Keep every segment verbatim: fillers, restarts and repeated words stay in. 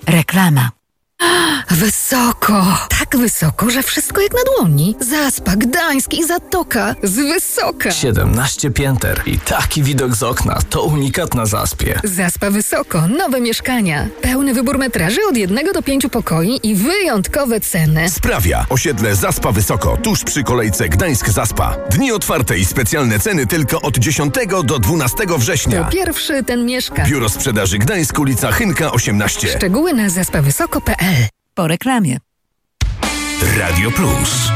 Reklama. Wysoko! Tak wysoko, że wszystko jak na dłoni. Zaspa, Gdańsk i Zatoka. Z wysoka. siedemnaście pięter i taki widok z okna. To unikat na Zaspie. Zaspa Wysoko. Nowe mieszkania. Pełny wybór metraży od jednego do pięciu pokoi i wyjątkowe ceny. Sprawia. Osiedle Zaspa Wysoko. Tuż przy kolejce Gdańsk-Zaspa. Dni otwarte i specjalne ceny tylko od dziesiątego do dwunastego września. To pierwszy ten mieszka. Biuro Sprzedaży Gdańsk, ulica Chynka osiemnaście. Szczegóły na zaspa wysoko kropka pe el. Po reklamie. Radio Plus.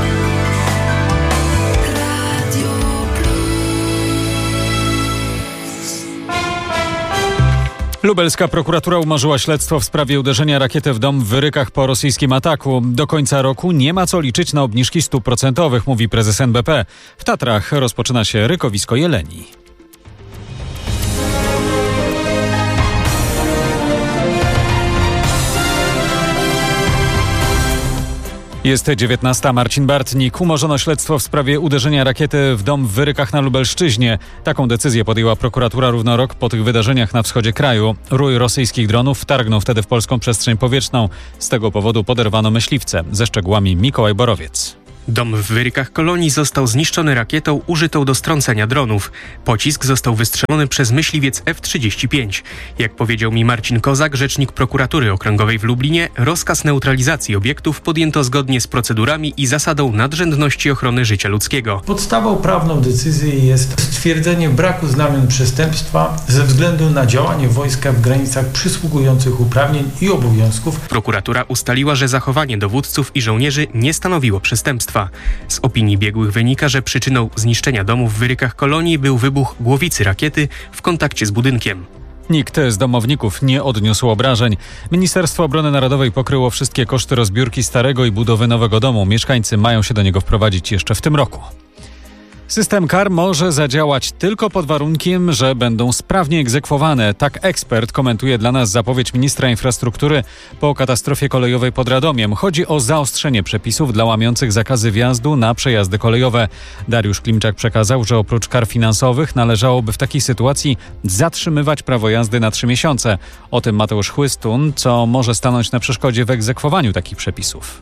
Lubelska prokuratura umorzyła śledztwo w sprawie uderzenia rakiety w dom w Wyrykach po rosyjskim ataku. Do końca roku nie ma co liczyć na obniżki stóp procentowych, mówi prezes en be pe. W Tatrach rozpoczyna się rykowisko jeleni. Jest dziewiętnasta. Marcin Bartnik. Umorzono śledztwo w sprawie uderzenia rakiety w dom w Wyrykach na Lubelszczyźnie. Taką decyzję podjęła prokuratura równo rok po tych wydarzeniach na wschodzie kraju. Rój rosyjskich dronów wtargnął wtedy w polską przestrzeń powietrzną. Z tego powodu poderwano myśliwce. Ze szczegółami Mikołaj Borowiec. Dom w Wyrykach Kolonii został zniszczony rakietą użytą do strącenia dronów. Pocisk został wystrzelony przez myśliwiec F trzydzieści pięć. Jak powiedział mi Marcin Kozak, rzecznik prokuratury okręgowej w Lublinie, rozkaz neutralizacji obiektów podjęto zgodnie z procedurami i zasadą nadrzędności ochrony życia ludzkiego. Podstawą prawną decyzji jest stwierdzenie braku znamion przestępstwa ze względu na działanie wojska w granicach przysługujących uprawnień i obowiązków. Prokuratura ustaliła, że zachowanie dowódców i żołnierzy nie stanowiło przestępstwa. Z opinii biegłych wynika, że przyczyną zniszczenia domu w Wyrykach Kolonii był wybuch głowicy rakiety w kontakcie z budynkiem. Nikt z domowników nie odniósł obrażeń. Ministerstwo Obrony Narodowej pokryło wszystkie koszty rozbiórki starego i budowy nowego domu. Mieszkańcy mają się do niego wprowadzić jeszcze w tym roku. System kar może zadziałać tylko pod warunkiem, że będą sprawnie egzekwowane. Tak ekspert komentuje dla nas zapowiedź ministra infrastruktury po katastrofie kolejowej pod Radomiem. Chodzi o zaostrzenie przepisów dla łamiących zakazy wjazdu na przejazdy kolejowe. Dariusz Klimczak przekazał, że oprócz kar finansowych należałoby w takiej sytuacji zatrzymywać prawo jazdy na trzy miesiące. O tym Mateusz Chłystun, co może stanąć na przeszkodzie w egzekwowaniu takich przepisów.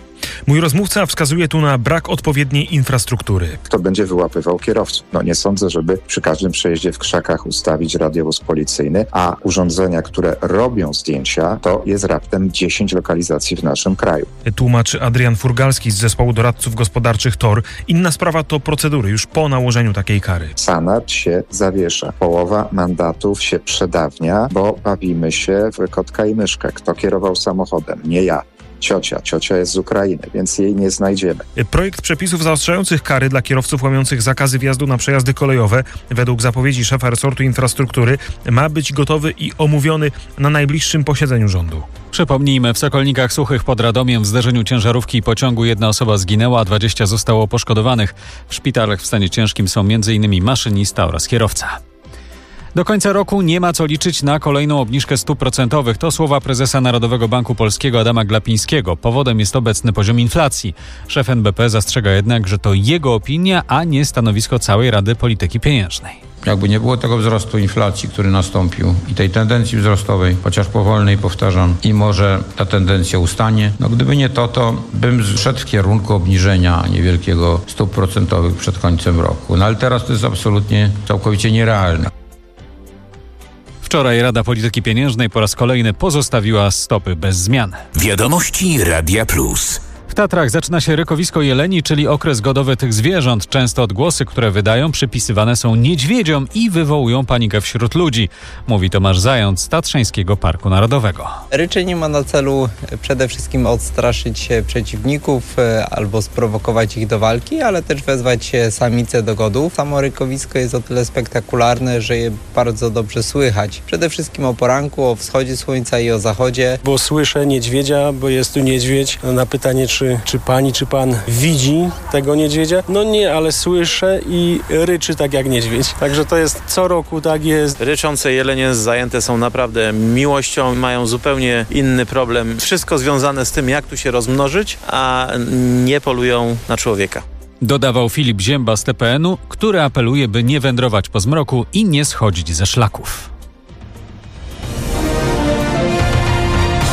Mój rozmówca wskazuje tu na brak odpowiedniej infrastruktury. Kto będzie wyłapywał kierowców? No nie sądzę, żeby przy każdym przejeździe w krzakach ustawić radiowóz policyjny, a urządzenia, które robią zdjęcia, to jest raptem dziesięć lokalizacji w naszym kraju. Tłumaczy Adrian Furgalski z zespołu doradców gospodarczych T O R. Inna sprawa to procedury już po nałożeniu takiej kary. Sanat się zawiesza. Połowa mandatów się przedawnia, bo bawimy się w kotka i myszkę. Kto kierował samochodem? Nie ja. Ciocia. Ciocia jest z Ukrainy, więc jej nie znajdziemy. Projekt przepisów zaostrzających kary dla kierowców łamiących zakazy wjazdu na przejazdy kolejowe, według zapowiedzi szefa resortu infrastruktury, ma być gotowy i omówiony na najbliższym posiedzeniu rządu. Przypomnijmy, w Sokolnikach Suchych pod Radomiem w zderzeniu ciężarówki i pociągu jedna osoba zginęła, a dwadzieścia zostało poszkodowanych. W szpitalach w stanie ciężkim są między innymi maszynista oraz kierowca. Do końca roku nie ma co liczyć na kolejną obniżkę stóp procentowych. To słowa prezesa Narodowego Banku Polskiego Adama Glapińskiego. Powodem jest obecny poziom inflacji. Szef en be pe zastrzega jednak, że to jego opinia, a nie stanowisko całej Rady Polityki Pieniężnej. Jakby nie było tego wzrostu inflacji, który nastąpił i tej tendencji wzrostowej, chociaż powolnej, powtarzam, i może ta tendencja ustanie. No gdyby nie to, to bym szedł w kierunku obniżenia niewielkiego stóp procentowych przed końcem roku. No ale teraz to jest absolutnie całkowicie nierealne. Wczoraj Rada Polityki Pieniężnej po raz kolejny pozostawiła stopy bez zmian. Wiadomości Radia Plus. W Tatrach zaczyna się rykowisko jeleni, czyli okres godowy tych zwierząt. Często odgłosy, które wydają, przypisywane są niedźwiedziom i wywołują panikę wśród ludzi, mówi Tomasz Zając z Tatrzańskiego Parku Narodowego. Ryczenie ma na celu przede wszystkim odstraszyć przeciwników albo sprowokować ich do walki, ale też wezwać samice do godów. Samo rykowisko jest o tyle spektakularne, że je bardzo dobrze słychać. Przede wszystkim o poranku, o wschodzie słońca i o zachodzie. Bo słyszę niedźwiedzia, bo jest tu niedźwiedź. Na pytanie, czy Czy pani, czy pan widzi tego niedźwiedzia? No nie, ale słyszę i ryczy tak jak niedźwiedź. Także to jest co roku tak jest. Ryczące jelenie zajęte są naprawdę miłością, mają zupełnie inny problem. Wszystko związane z tym, jak tu się rozmnożyć, a nie polują na człowieka. Dodawał Filip Zięba z te pe enu, który apeluje, by nie wędrować po zmroku i nie schodzić ze szlaków.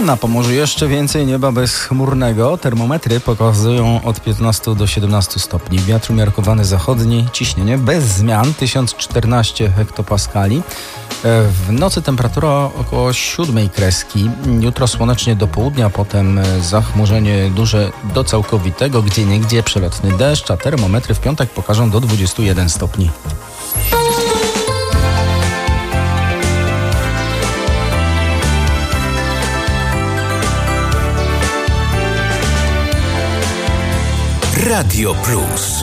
Na Pomorzu jeszcze więcej nieba bezchmurnego. Termometry pokazują od piętnastu do siedemnastu stopni. Wiatr umiarkowany zachodni, ciśnienie bez zmian tysiąc czternaście hektopaskali. W nocy temperatura około siódmej kreski. Jutro słonecznie do południa, potem zachmurzenie duże do całkowitego, gdzieniegdzie przelotny deszcz, a termometry w piątek pokażą do dwudziestu jeden stopni. Radio Plus.